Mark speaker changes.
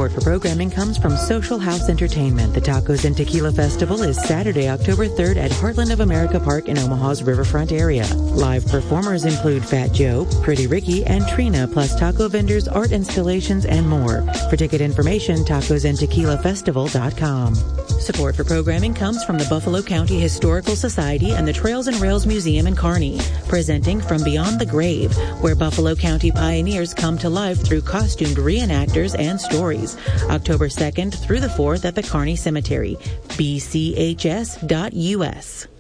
Speaker 1: Support for programming comes from Social House Entertainment. The Tacos and Tequila Festival is Saturday, October 3rd at Heartland of America Park in Omaha's Riverfront area. Live performers include Fat Joe, Pretty Ricky, and Trina, plus taco vendors, art installations, and more. For ticket information, tacosandtequilafestival.com. Support for programming comes from the Buffalo County Historical Society and the Trails and Rails Museum in Kearney, presenting From Beyond the Grave, where Buffalo County pioneers come to life through costumed reenactors and stories. October 2nd through the 4th at the Kearney Cemetery. bchs.us.